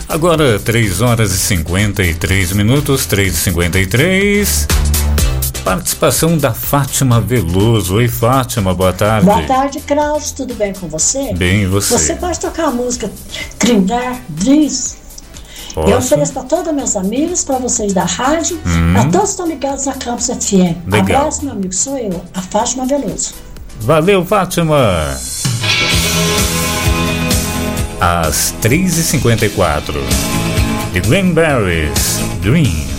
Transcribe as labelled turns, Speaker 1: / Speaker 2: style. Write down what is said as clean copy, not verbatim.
Speaker 1: Agora 3 horas e 53 minutos, 3h53. Participação da Fátima Veloso. Oi, Fátima, boa tarde.
Speaker 2: Boa tarde, Kraus, tudo bem com você?
Speaker 1: Bem, e você?
Speaker 2: Você pode tocar a música Trindar Driz?
Speaker 1: Posso?
Speaker 2: Eu ofereço para todos meus amigos, para vocês da rádio, a todos que estão ligados na Campus FM.
Speaker 1: Legal.
Speaker 2: Abraço, meu amigo, sou eu, a Fátima Veloso.
Speaker 1: Valeu, Fátima. Às 3h54, The Cranberries, Dream.